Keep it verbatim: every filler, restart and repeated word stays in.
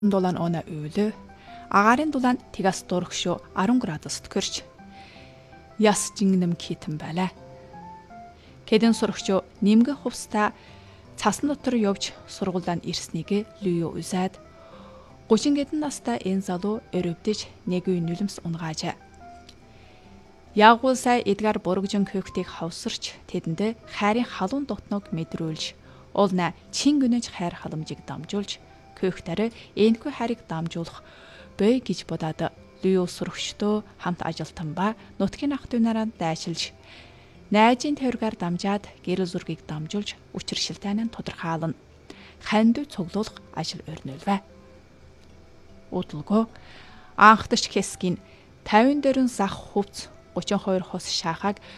дулаан она үйлээ. Агаарын дулаан тигас дургшөө арван градус төхөрч. Яс жингнэм китэн байлаа. Кэдэн сурагчоо нэмгэн хувцтай цасан дотор явж сургуулиан ирснийг Лүё үзээд гучин гэдэн настай энэ залуу өрөвдөж нэг үе нүлэмс унгаажээ. Ягуул сай эдгар бургжин көөхтийг хавсарч тэдэндээ хайрын халуун дотног мэдрүүлж уулна чин гүнэж хайр халамжийг дамжуулж көөхтөрөө энэхүү хайрыг дамжуулах бой гэж бодоод Лүё сурагчдоо хамт ажилтан ба нутгийн ах дүү нараа дайшилж найзын тойргаар дамжаад гэрэл зургийг дамжуулж учиршилтайнаа тодорхойлно. Ханд цуглуулах ажил өрнөлвэ. Удалгүй анхдагч хэсгийн тавин дөрвөн зах хувц гучин хоёр хос шахаг